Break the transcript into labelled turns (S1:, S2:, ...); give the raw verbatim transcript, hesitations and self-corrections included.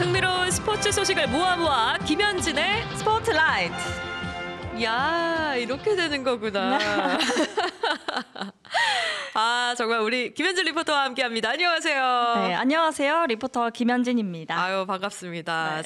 S1: 흥미로운 스포츠 소식을 모아 모아 김현진의
S2: 스포트라이트.
S1: 야, 이렇게 되는 거구나. 아, 정말 우리 김현진 리포터와 함께합니다. 안녕하세요.
S2: 네, 안녕하세요. 리포터 김현진입니다.
S1: 아유, 반갑습니다.
S2: 네.